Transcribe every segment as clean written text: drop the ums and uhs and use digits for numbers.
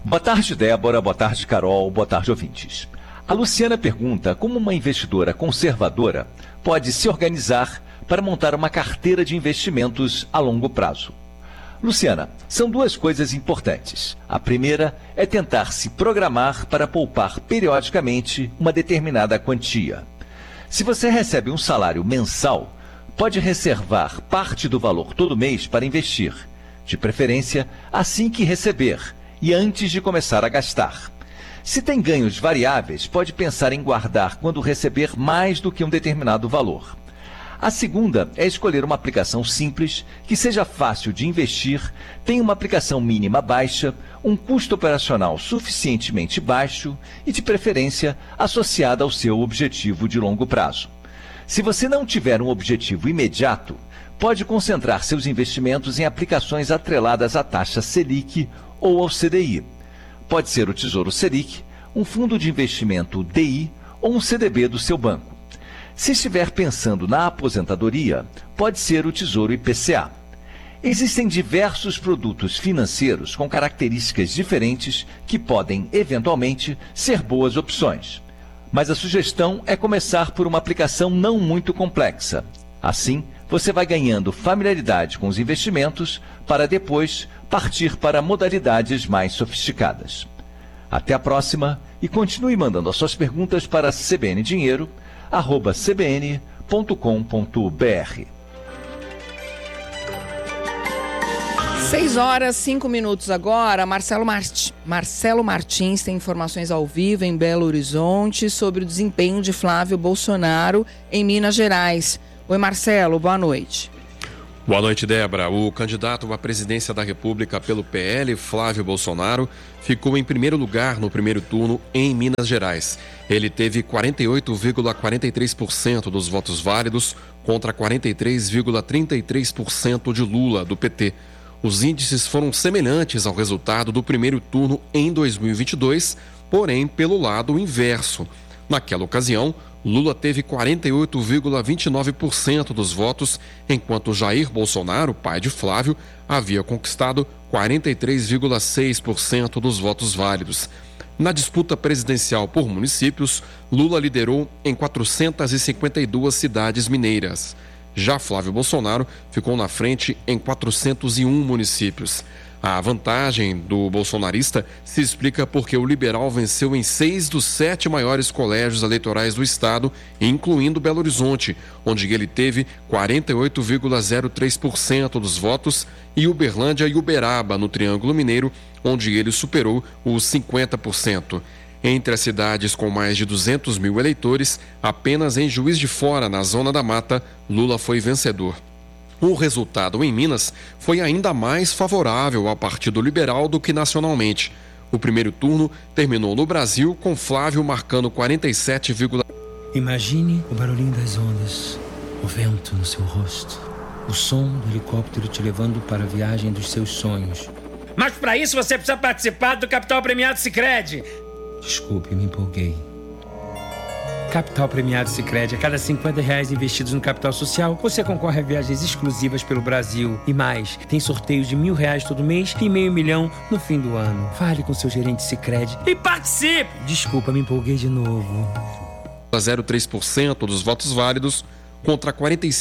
Boa tarde, Débora. Boa tarde, Carol. Boa tarde, ouvintes. A Luciana pergunta como uma investidora conservadora pode se organizar para montar uma carteira de investimentos a longo prazo. Luciana, são duas coisas importantes. A primeira é tentar se programar para poupar periodicamente uma determinada quantia. Se você recebe um salário mensal, pode reservar parte do valor todo mês para investir, de preferência assim que receber e antes de começar a gastar. Se tem ganhos variáveis, pode pensar em guardar quando receber mais do que um determinado valor. A segunda é escolher uma aplicação simples, que seja fácil de investir, tenha uma aplicação mínima baixa, um custo operacional suficientemente baixo e, de preferência, associada ao seu objetivo de longo prazo. Se você não tiver um objetivo imediato, pode concentrar seus investimentos em aplicações atreladas à taxa Selic ou ao CDI. Pode ser o Tesouro Selic, um fundo de investimento DI ou um CDB do seu banco. Se estiver pensando na aposentadoria, pode ser o Tesouro IPCA. Existem diversos produtos financeiros com características diferentes que podem, eventualmente, ser boas opções. Mas a sugestão é começar por uma aplicação não muito complexa. Assim, você vai ganhando familiaridade com os investimentos para depois partir para modalidades mais sofisticadas. Até a próxima e continue mandando as suas perguntas para cbndinheiro@cbn.com.br. 6h05 agora. Marcelo Martins tem informações ao vivo em Belo Horizonte sobre o desempenho de Flávio Bolsonaro em Minas Gerais. Oi, Marcelo, boa noite. Boa noite, Débora. O candidato à presidência da República pelo PL, Flávio Bolsonaro, ficou em primeiro lugar no primeiro turno em Minas Gerais. Ele teve 48,43% dos votos válidos contra 43,33% de Lula, do PT. Os índices foram semelhantes ao resultado do primeiro turno em 2022, porém pelo lado inverso. Naquela ocasião, Lula teve 48,29% dos votos, enquanto Jair Bolsonaro, pai de Flávio, havia conquistado 43,6% dos votos válidos. Na disputa presidencial por municípios, Lula liderou em 452 cidades mineiras. Já Flávio Bolsonaro ficou na frente em 401 municípios. A vantagem do bolsonarista se explica porque o liberal venceu em 6 dos 7 maiores colégios eleitorais do estado, incluindo Belo Horizonte, onde ele teve 48,03% dos votos, e Uberlândia e Uberaba, no Triângulo Mineiro, onde ele superou os 50%. Entre as cidades com mais de 200 mil eleitores, apenas em Juiz de Fora, na Zona da Mata, Lula foi vencedor. O resultado em Minas foi ainda mais favorável ao Partido Liberal do que nacionalmente. O primeiro turno terminou no Brasil com Flávio marcando 47, Imagine o barulhinho das ondas, o vento no seu rosto, o som do helicóptero te levando para a viagem dos seus sonhos. Mas para isso você precisa participar do Capital Premiado Sicredi. Desculpe, me empolguei. Capital Premiado Sicredi. A cada R$50 investidos no capital social, você concorre a viagens exclusivas pelo Brasil. E mais, tem sorteios de R$1.000 todo mês e R$500 mil no fim do ano. Fale com seu gerente Sicredi e participe! Desculpa, me empolguei de novo. 0,03% dos votos válidos contra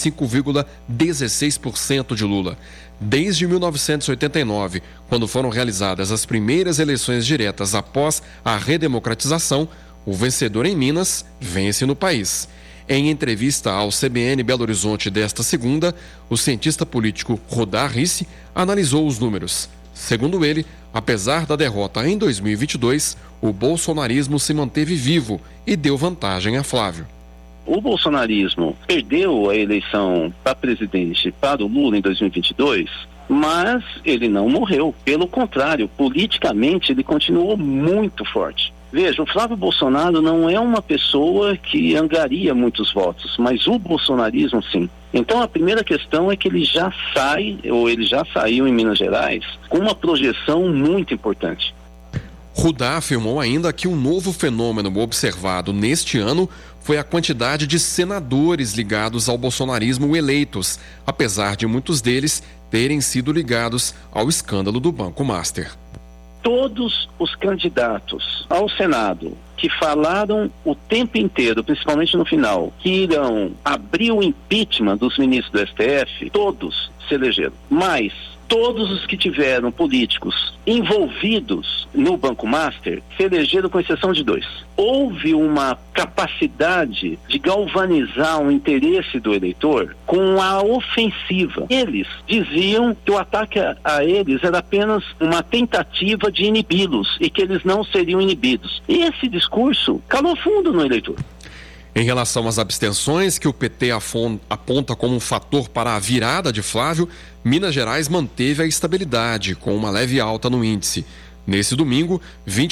45,16% de Lula. Desde 1989, quando foram realizadas as primeiras eleições diretas após a redemocratização, o vencedor em Minas vence no país. Em entrevista ao CBN Belo Horizonte desta segunda, o cientista político Rodar Risse analisou os números. Segundo ele, apesar da derrota em 2022, o bolsonarismo se manteve vivo e deu vantagem a Flávio. O bolsonarismo perdeu a eleição para presidente para o Lula em 2022, mas ele não morreu. Pelo contrário, politicamente ele continuou muito forte. Veja, o Flávio Bolsonaro não é uma pessoa que angaria muitos votos, mas o bolsonarismo sim. Então a primeira questão é que ele já saiu em Minas Gerais com uma projeção muito importante. Rudá afirmou ainda que um novo fenômeno observado neste ano foi a quantidade de senadores ligados ao bolsonarismo eleitos, apesar de muitos deles terem sido ligados ao escândalo do Banco Master. todos os candidatos ao Senado que falaram o tempo inteiro, principalmente no final, que irão abrir o impeachment dos ministros do STF, todos se elegeram. Mas todos os que tiveram políticos envolvidos no Banco Master se elegeram, com exceção de 2. Houve uma capacidade de galvanizar o interesse do eleitor com a ofensiva. Eles diziam que o ataque a eles era apenas uma tentativa de inibi-los e que eles não seriam inibidos. E esse discurso calou fundo no eleitor. Em relação às abstenções, que o PT aponta como um fator para a virada de Flávio, Minas Gerais manteve a estabilidade, com uma leve alta no índice. Nesse domingo,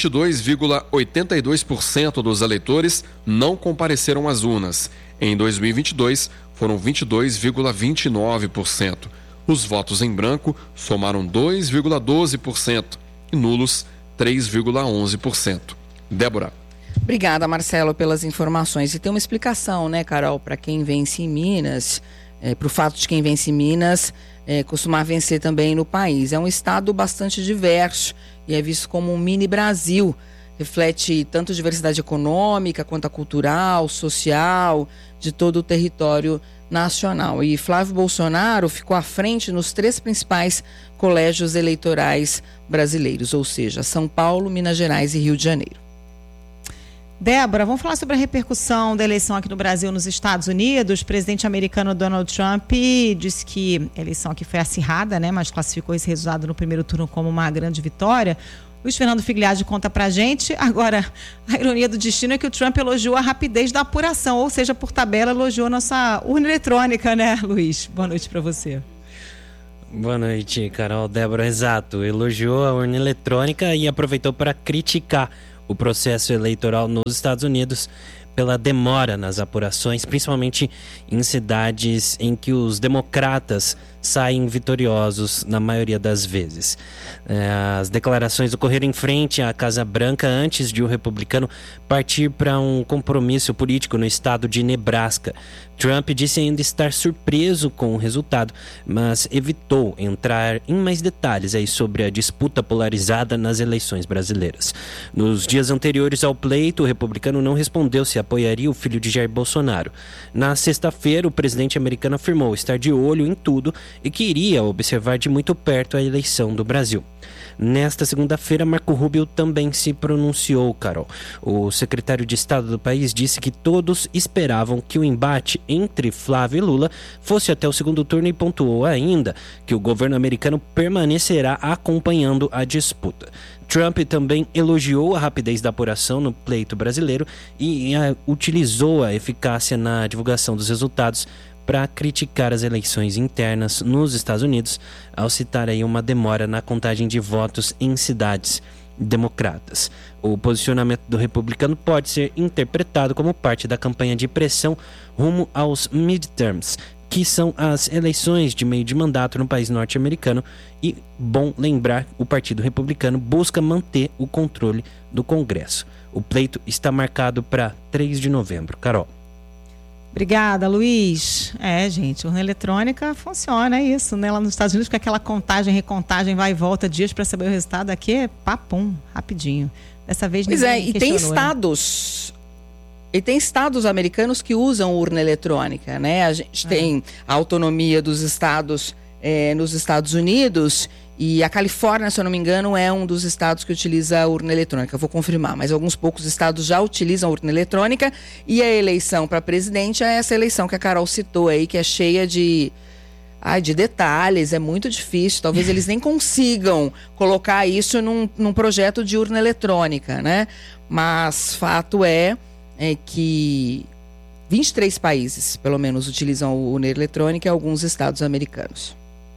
22,82% dos eleitores não compareceram às urnas. Em 2022, foram 22,29%. Os votos em branco somaram 2,12% e nulos 3,11%. Débora. Obrigada, Marcelo, pelas informações. E tem uma explicação, né, Carol, para quem vence em Minas, para o fato de quem vence em Minas costumar vencer também no país. É um estado bastante diverso e é visto como um mini Brasil. Reflete tanto a diversidade econômica quanto a cultural, social, de todo o território nacional. E Flávio Bolsonaro ficou à frente nos 3 principais colégios eleitorais brasileiros, ou seja, São Paulo, Minas Gerais e Rio de Janeiro. Débora, vamos falar sobre a repercussão da eleição aqui no Brasil nos Estados Unidos. O presidente americano Donald Trump disse que a eleição aqui foi acirrada, né, mas classificou esse resultado no primeiro turno como uma grande vitória. Luiz Fernando Figliazzi conta pra gente. Agora, a ironia do destino é que o Trump elogiou a rapidez da apuração, ou seja, por tabela, elogiou nossa urna eletrônica, né, Luiz? Boa noite para você. Boa noite, Carol. Débora, exato. Elogiou a urna eletrônica e aproveitou para criticar o processo eleitoral nos Estados Unidos pela demora nas apurações, principalmente em cidades em que os democratas saem vitoriosos na maioria das vezes. As declarações ocorreram em frente à Casa Branca antes de o republicano partir para um compromisso político no estado de Nebraska. Trump disse ainda estar surpreso com o resultado, mas evitou entrar em mais detalhes aí sobre a disputa polarizada nas eleições brasileiras. Nos dias anteriores ao pleito, o republicano não respondeu se apoiaria o filho de Jair Bolsonaro. Na sexta-feira, o presidente americano afirmou estar de olho em tudo e que iria observar de muito perto a eleição do Brasil. Nesta segunda-feira, Marco Rubio também se pronunciou, Carol. O secretário de Estado do país disse que todos esperavam que o embate entre Flávio e Lula fosse até o segundo turno e pontuou ainda que o governo americano permanecerá acompanhando a disputa. Trump também elogiou a rapidez da apuração no pleito brasileiro e utilizou a eficácia na divulgação dos resultados para criticar as eleições internas nos Estados Unidos, ao citar aí uma demora na contagem de votos em cidades democratas. O posicionamento do republicano pode ser interpretado como parte da campanha de pressão rumo aos midterms, que são as eleições de meio de mandato no país norte-americano, e, bom lembrar, o Partido Republicano busca manter o controle do Congresso. O pleito está marcado para 3 de novembro. Carol. Obrigada, Luiz. Gente, urna eletrônica funciona, é isso, né? Lá nos Estados Unidos, com aquela contagem, recontagem, vai e volta, dias para saber o resultado. Aqui é papum, rapidinho. Dessa vez ninguém questionou, e tem estados americanos que usam urna eletrônica, né? A gente tem a autonomia dos estados nos Estados Unidos, e a Califórnia, se eu não me engano, é um dos estados que utiliza a urna eletrônica. Eu vou confirmar, mas alguns poucos estados já utilizam a urna eletrônica, e a eleição para presidente é essa eleição que a Carol citou aí, que é cheia de detalhes, é muito difícil. Talvez eles nem consigam colocar isso num projeto de urna eletrônica, né? Mas fato é que 23 países, pelo menos, utilizam a urna eletrônica e alguns estados americanos.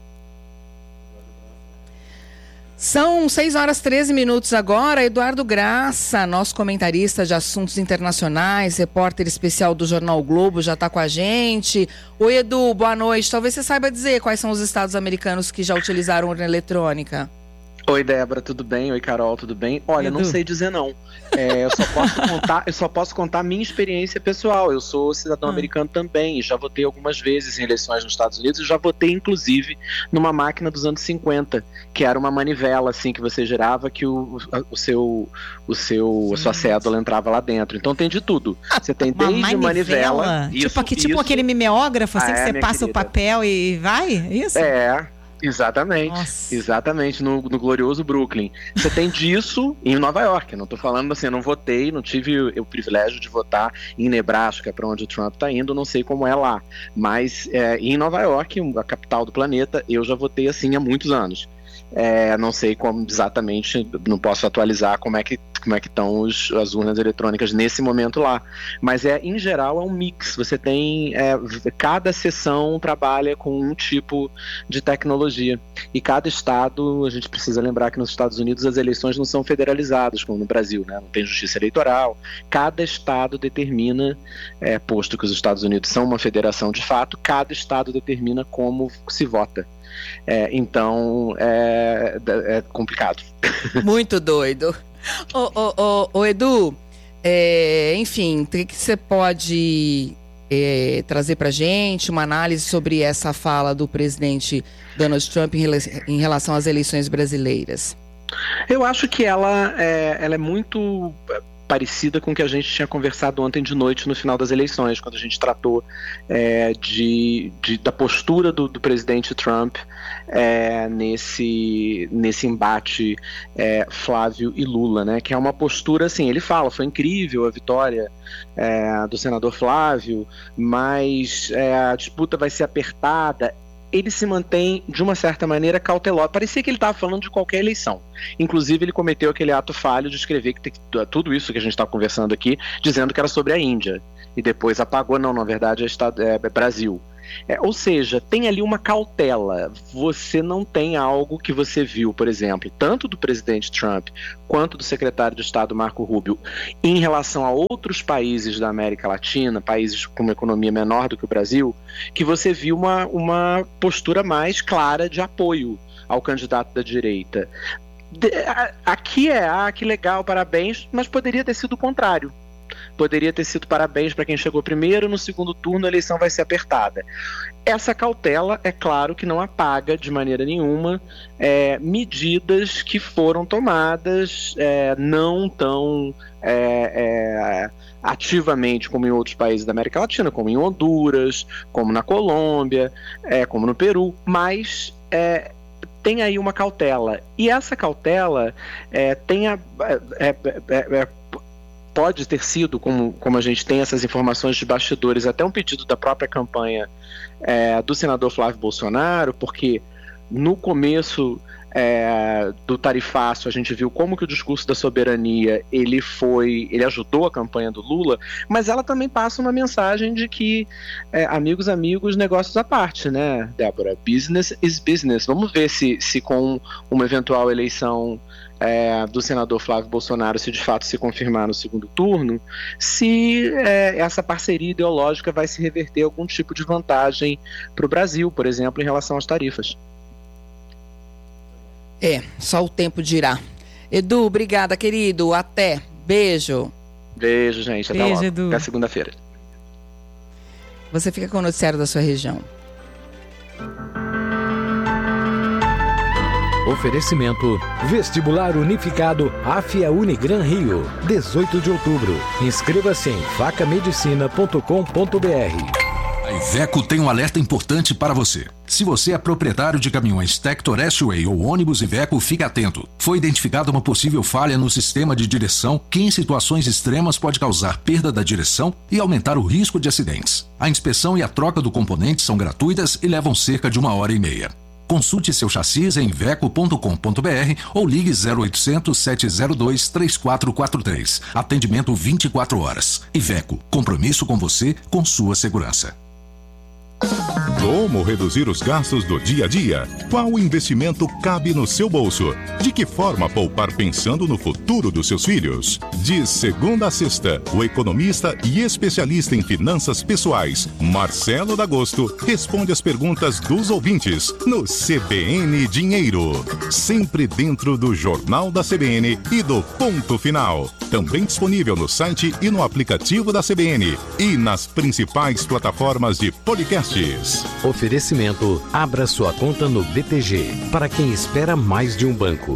São 6h13 agora. Eduardo Graça, nosso comentarista de assuntos internacionais, repórter especial do Jornal o Globo, já está com a gente. Oi, Edu, boa noite. Talvez você saiba dizer quais são os estados americanos que já utilizaram urna eletrônica. Oi, Débora, tudo bem? Oi, Carol, tudo bem? Olha, Edu. não sei dizer não. Eu só posso contar minha experiência pessoal. Eu sou cidadão americano também, já votei algumas vezes em eleições nos Estados Unidos e já votei, inclusive, numa máquina dos anos 50, que era uma manivela, assim, que você girava, que a sua cédula entrava lá dentro. Então tem de tudo. Você tem desde manivela... Tipo aquele mimeógrafo, assim, que você passa o papel e vai? Isso? Exatamente. Nossa. Exatamente, no glorioso Brooklyn. Você tem disso em Nova York. Não tô falando assim, eu não votei, não tive o privilégio de votar em Nebraska, para onde o Trump tá indo, não sei como é lá. Mas em Nova York, a capital do planeta, eu já votei assim há muitos anos. Não sei como exatamente, não posso atualizar como é que estão as urnas eletrônicas nesse momento lá, mas em geral é um mix. Você tem cada sessão trabalha com um tipo de tecnologia e cada estado, a gente precisa lembrar que nos Estados Unidos as eleições não são federalizadas como no Brasil, né? Não tem justiça eleitoral, cada estado determina, posto que os Estados Unidos são uma federação de fato, cada estado determina como se vota. Então é complicado. Muito doido. Ô Edu, enfim, o que você pode trazer pra gente uma análise sobre essa fala do presidente Donald Trump em relação às eleições brasileiras? Eu acho que ela é muito parecida com o que a gente tinha conversado ontem de noite no final das eleições, quando a gente tratou da postura do presidente Trump nesse embate Flávio e Lula, né? Que é uma postura, assim, ele fala, foi incrível a vitória do senador Flávio, mas a disputa vai ser apertada. Ele se mantém, de uma certa maneira, cauteloso. Parecia que ele estava falando de qualquer eleição. Inclusive, ele cometeu aquele ato falho de escrever tudo isso que a gente está conversando aqui, dizendo que era sobre a Índia. E depois apagou, não, na verdade é Brasil. Ou seja, tem ali uma cautela. Você não tem algo que você viu, por exemplo, tanto do presidente Trump quanto do secretário de Estado Marco Rubio em relação a outros países da América Latina, países com uma economia menor do que o Brasil, que você viu uma postura mais clara de apoio ao candidato da direita. Aqui que legal, parabéns, mas poderia ter sido o contrário. Poderia ter sido parabéns para quem chegou primeiro, no segundo turno a eleição vai ser apertada. Essa cautela, é claro que não apaga de maneira nenhuma medidas que foram tomadas não tão ativamente como em outros países da América Latina, como em Honduras, como na Colômbia, como no Peru, mas tem aí uma cautela. E essa cautela pode ter sido, como a gente tem essas informações de bastidores, até um pedido da própria campanha do senador Flávio Bolsonaro, porque no começo do tarifácio a gente viu como que o discurso da soberania ele ajudou a campanha do Lula, mas ela também passa uma mensagem de que amigos, negócios à parte, né, Débora? Business is business. Vamos ver se com uma eventual eleição do senador Flávio Bolsonaro, se de fato se confirmar no segundo turno, se essa parceria ideológica vai se reverter algum tipo de vantagem para o Brasil, por exemplo, em relação às tarifas. Só o tempo dirá. Edu, obrigada, querido. Até. Beijo. Beijo, gente. Até logo. Edu. Até segunda-feira. Você fica com o noticiário da sua região. Oferecimento Vestibular Unificado AFIA Unigran Rio, 18 de outubro. Inscreva-se em facamedicina.com.br. A Iveco tem um alerta importante para você. Se você é proprietário de caminhões Tector S-Way ou ônibus Iveco, fique atento. Foi identificada uma possível falha no sistema de direção que em situações extremas pode causar perda da direção e aumentar o risco de acidentes. A inspeção e a troca do componente são gratuitas e levam cerca de 1h30. Consulte seu chassi em iveco.com.br ou ligue 0800 702 3443. Atendimento 24 horas. Iveco, compromisso com você, com sua segurança. Como reduzir os gastos do dia a dia? Qual investimento cabe no seu bolso? De que forma poupar pensando no futuro dos seus filhos? De segunda a sexta, o economista e especialista em finanças pessoais, Marcelo D'Agosto, responde as perguntas dos ouvintes no CBN Dinheiro. Sempre dentro do Jornal da CBN e do Ponto Final. Também disponível no site e no aplicativo da CBN e nas principais plataformas de podcasts. Oferecimento: abra sua conta no BTG, para quem espera mais de um banco.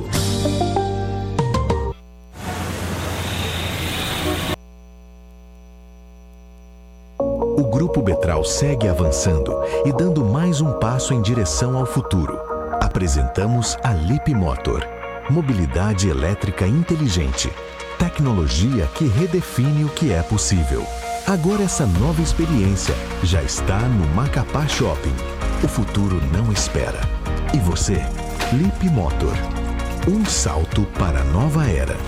O Grupo Betral segue avançando e dando mais um passo em direção ao futuro. Apresentamos a Lip Motor, mobilidade elétrica inteligente, tecnologia que redefine o que é possível. Agora essa nova experiência já está no Macapá Shopping. O futuro não espera. E você? Lip Motor. Um salto para a nova era.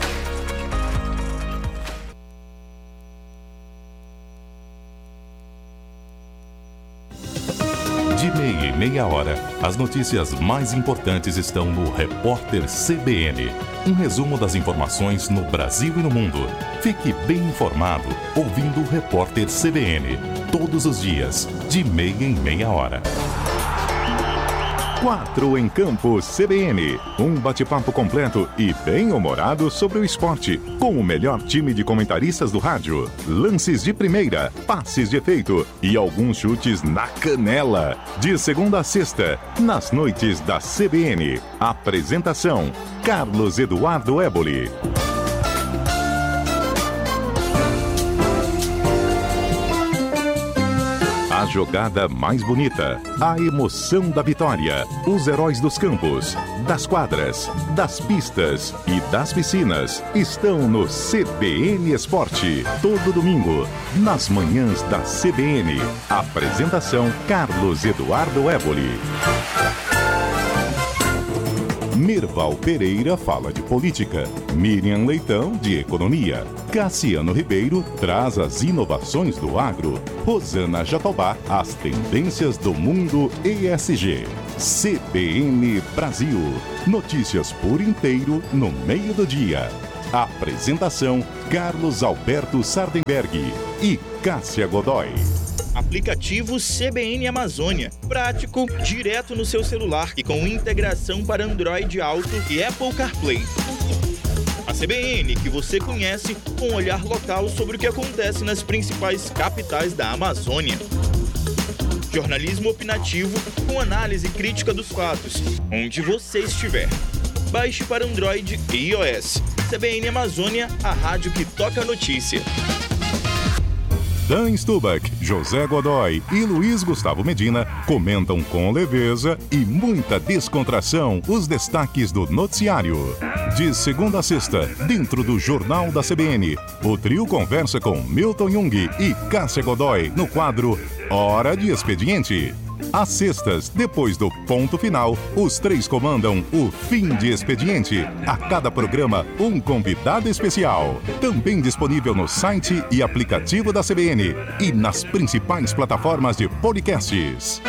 De meia em meia hora, as notícias mais importantes estão no Repórter CBN. Um resumo das informações no Brasil e no mundo. Fique bem informado ouvindo o Repórter CBN. Todos os dias, de meia em meia hora. 4 em Campo CBN. Um bate-papo completo e bem-humorado sobre o esporte, com o melhor time de comentaristas do rádio. Lances de primeira, passes de efeito e alguns chutes na canela. De segunda a sexta, nas noites da CBN. Apresentação: Carlos Eduardo Éboli. A jogada mais bonita, a emoção da vitória, os heróis dos campos, das quadras, das pistas e das piscinas estão no CBN Esporte. Todo domingo, nas manhãs da CBN. Apresentação: Carlos Eduardo Éboli. Mirval Pereira fala de política, Miriam Leitão de economia, Cassiano Ribeiro traz as inovações do agro, Rosana Jatobá as tendências do mundo ESG. CBN Brasil, notícias por inteiro no meio do dia. Apresentação: Carlos Alberto Sardenberg e Cássia Godoy. Aplicativo CBN Amazônia. Prático, direto no seu celular e com integração para Android Auto e Apple CarPlay. A CBN que você conhece, com um olhar local sobre o que acontece nas principais capitais da Amazônia. Jornalismo opinativo com análise crítica dos fatos, onde você estiver. Baixe para Android e iOS. CBN Amazônia, a rádio que toca a notícia. Dan Stubach, José Godoy e Luiz Gustavo Medina comentam com leveza e muita descontração os destaques do noticiário. De segunda a sexta, dentro do Jornal da CBN, o trio conversa com Milton Jung e Cássia Godoy no quadro Hora de Expediente. Às sextas, depois do ponto final, os três comandam o Fim de Expediente. A cada programa, um convidado especial. Também disponível no site e aplicativo da CBN e nas principais plataformas de podcasts.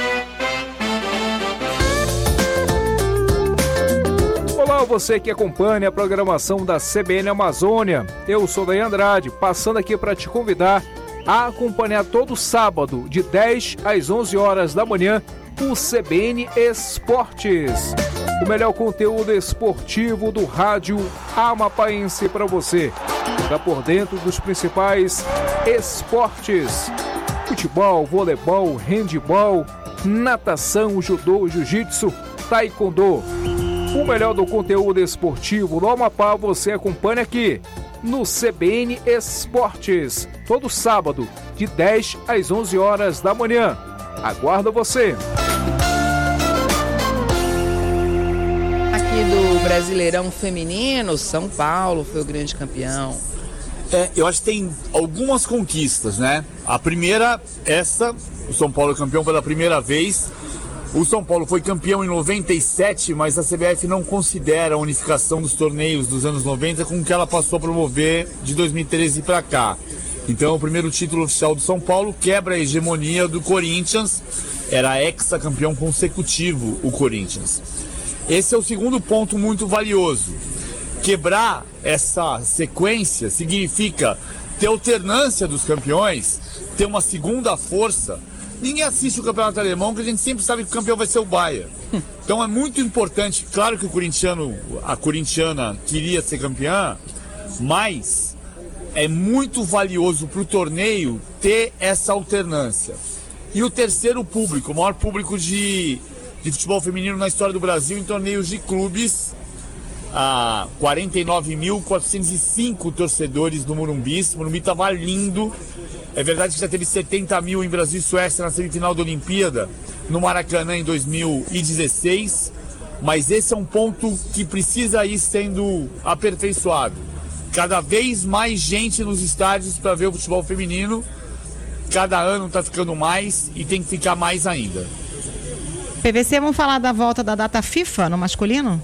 Olá, você que acompanha a programação da CBN Amazônia. Eu sou Daí Andrade, passando aqui para te convidar a acompanhar todo sábado, de 10 às 11 horas da manhã, o CBN Esportes. O melhor conteúdo esportivo do rádio amapaense para você. Está por dentro dos principais esportes: futebol, voleibol, handebol, natação, judô, jiu-jitsu, taekwondo. O melhor do conteúdo esportivo do Amapá você acompanha aqui no CBN Esportes, todo sábado, de 10 às 11 horas da manhã. Aguardo você! Aqui do Brasileirão Feminino, São Paulo foi o grande campeão. Eu acho que tem algumas conquistas, né? A primeira, o São Paulo é campeão pela primeira vez. O São Paulo foi campeão em 97, mas a CBF não considera a unificação dos torneios dos anos 90 com o que ela passou a promover de 2013 para cá. Então, o primeiro título oficial do São Paulo quebra a hegemonia do Corinthians Era hexacampeão consecutivo o Corinthians. Esse é o segundo ponto muito valioso. Quebrar essa sequência significa ter alternância dos campeões, ter uma segunda força. Ninguém assiste o campeonato alemão, que a gente sempre sabe que o campeão vai ser o Bayern. Então é muito importante, claro que a corintiana queria ser campeã, mas é muito valioso para o torneio ter essa alternância. E o terceiro público, o maior público de futebol feminino na história do Brasil em torneios de clubes, 49.405 torcedores no Morumbi. O Morumbi estava lindo. É verdade que já teve 70 mil em Brasil e Suécia na semifinal da Olimpíada, no Maracanã em 2016, mas esse é um ponto que precisa ir sendo aperfeiçoado. Cada vez mais gente nos estádios para ver o futebol feminino, cada ano está ficando mais e tem que ficar mais ainda. PVC, vamos falar da volta da data FIFA no masculino?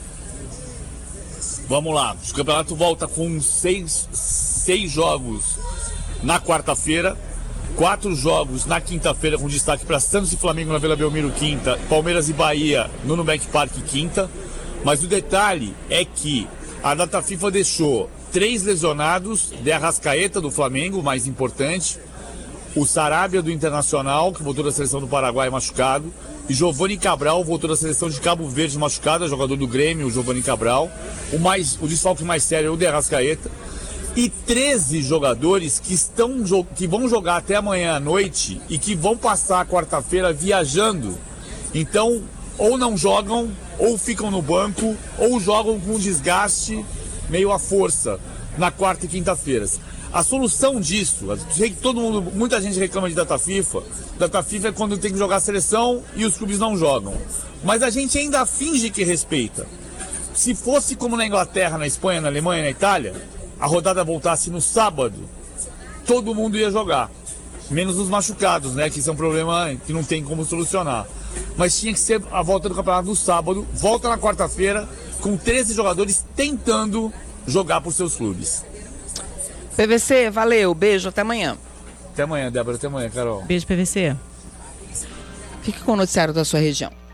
Vamos lá, o campeonato volta com seis jogos na quarta-feira, 4 jogos na quinta-feira, com destaque para Santos e Flamengo na Vila Belmiro quinta, Palmeiras e Bahia no Nubank Park quinta. Mas o detalhe é que a data FIFA deixou 3 lesionados: De Arrascaeta do Flamengo, mais importante, o Sarabia do Internacional, que voltou da seleção do Paraguai machucado, e Giovanni Cabral voltou da seleção de Cabo Verde machucado, jogador do Grêmio, o Giovanni Cabral. O desfalque mais sério é o De Arrascaeta. E 13 jogadores que vão jogar até amanhã à noite e que vão passar a quarta-feira viajando. Então, ou não jogam, ou ficam no banco, ou jogam com desgaste meio à força na quarta e quinta-feiras. A solução disso, sei que muita gente reclama de data FIFA. Data FIFA é quando tem que jogar a seleção e os clubes não jogam. Mas a gente ainda finge que respeita. Se fosse como na Inglaterra, na Espanha, na Alemanha, na Itália, a rodada voltasse no sábado, todo mundo ia jogar. Menos os machucados, né? Que isso é um problema que não tem como solucionar. Mas tinha que ser a volta do campeonato no sábado, volta na quarta-feira, com 13 jogadores tentando jogar por seus clubes. PVC, valeu, beijo, até amanhã. Até amanhã, Débora, até amanhã, Carol. Beijo, PVC. Fique com o noticiário da sua região.